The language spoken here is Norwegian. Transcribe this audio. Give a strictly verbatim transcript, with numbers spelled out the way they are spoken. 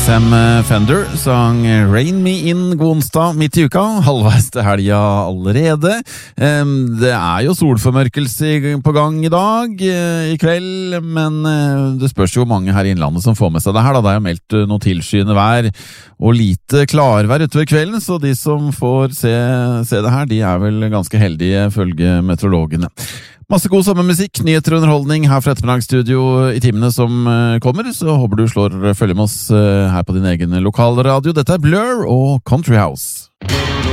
Sam Fender sang Rain Me In god onsdag midt i uka, halvveis til helga allerede. Det er jo solformørkelse på gang i dag, i kveld, men det spørs jo mange her i innlandet som får med seg det her. Da. Det er jo meldt noe tilskyende vær og lite klarvær utover kvelden, så de som får se, se det her, de er vel ganske heldige følge meteorologene. Masse god sommermusikk, nyheter og underholdning her fra Ettermiddagsstudio i timene som kommer, så håper du slår følge med oss her på din egen lokalradio. Dette er Blur og Country House.